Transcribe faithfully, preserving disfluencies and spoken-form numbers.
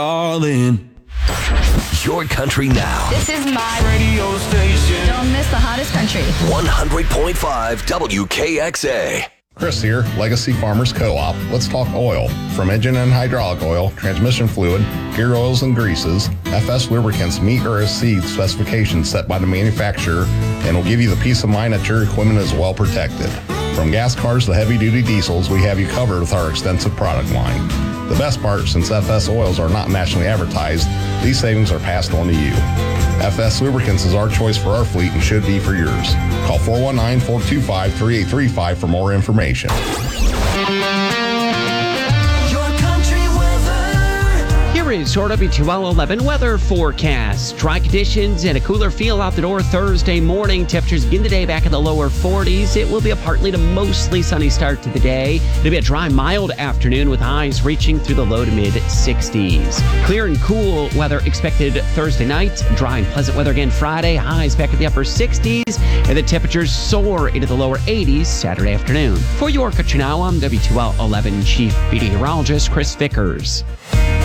all in. Your country now. This is my Radio station. Don't miss the hottest country. one hundred point five W K X A. Chris here, Legacy Farmers Co-op. Let's talk oil. From engine and hydraulic oil, transmission fluid, gear oils and greases, F S Lubricants meet or exceed specifications set by the manufacturer and will give you the peace of mind that your equipment is well protected. From gas cars to heavy-duty diesels, we have you covered with our extensive product line. The best part, since F S oils are not nationally advertised, these savings are passed on to you. F S Lubricants is our choice for our fleet and should be for yours. Call four one nine, four two five, three eight three five for more information. Here is your W two L eleven weather forecast. Dry conditions and a cooler feel out the door Thursday morning. Temperatures begin the day back in the lower forties. It will be a partly to mostly sunny start to the day. It'll be a dry, mild afternoon with highs reaching through the low to mid sixties. Clear and cool weather expected Thursday night. Dry and pleasant weather again Friday. Highs back at the upper sixties. And the temperatures soar into the lower eighties Saturday afternoon. For your Country Now, I'm W two L eleven Chief Meteorologist Chris Vickers.